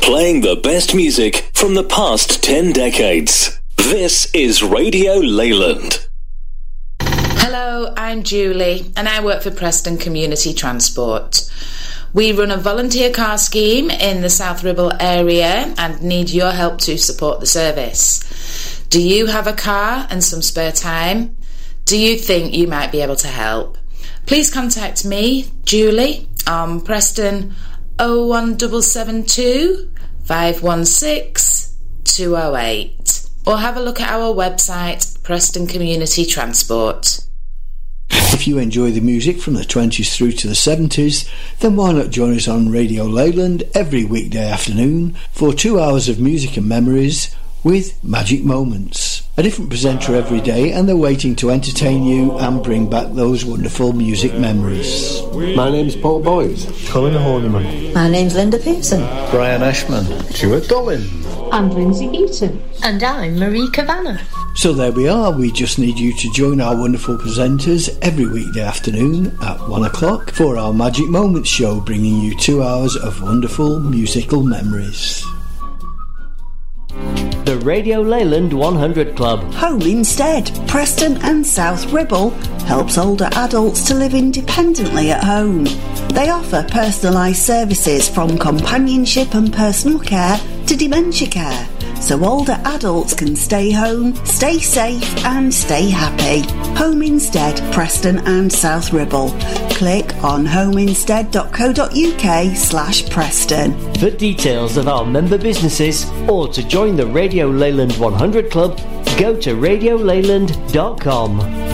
Playing the best music from the past 10 decades. This is Radio Leyland. Hello, I'm Julie and I work for Preston Community Transport. We run a volunteer car scheme in the South Ribble area and need your help to support the service. Do you have a car and some spare time? Do you think you might be able to help? Please contact me, Julie, on Preston 01772 516 208, or have a look at our website, Preston Community Transport. If you enjoy the music from the 20s through to the 70s, then why not join us on Radio Leyland every weekday afternoon for 2 hours of music and memories with Magic Moments. A different presenter every day, and they're waiting to entertain you and bring back those wonderful music memories. My name's Paul Boyd. Colin Horniman. My name's Linda Pearson. Brian Ashman. Stuart Dolan. And Lindsay Eaton. And I'm Marie Kavanagh. So there we are. We just need you to join our wonderful presenters every weekday afternoon at 1 o'clock for our Magic Moments show, bringing you 2 hours of wonderful musical memories. The Radio Leyland 100 Club. Home Instead, Preston and South Ribble, helps older adults to live independently at home. They offer personalised services from companionship and personal care to dementia care, so older adults can stay home, stay safe and stay happy. Home Instead, Preston and South Ribble. Click on homeinstead.co.uk/Preston. For details of our member businesses or to join the Radio Leyland 100 Club, go to radioleyland.com.